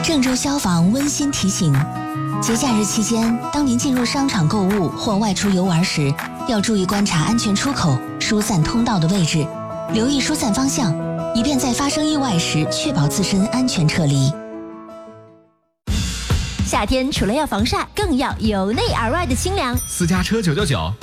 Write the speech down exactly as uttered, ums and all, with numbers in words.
郑州消防温馨提醒：节假日期间，当您进入商场购物或外出游玩时，要注意观察安全出口、疏散通道的位置，留意疏散方向，以便在发生意外时确保自身安全撤离。 夏天除了要防晒，更要由内而外的清凉。 私家车九九九。